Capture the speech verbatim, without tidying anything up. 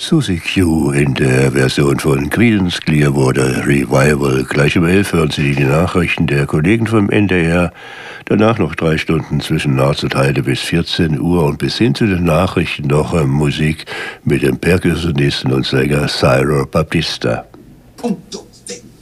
Susie Q in der Version von Creedence Clearwater Revival. Gleich um elf hören Sie die Nachrichten der Kollegen vom N D R. Danach noch drei Stunden zwischen Narz und Heide bis vierzehn Uhr und bis hin zu den Nachrichten noch äh, Musik mit dem Perkussionisten und Sänger Cyril Baptista. Punto.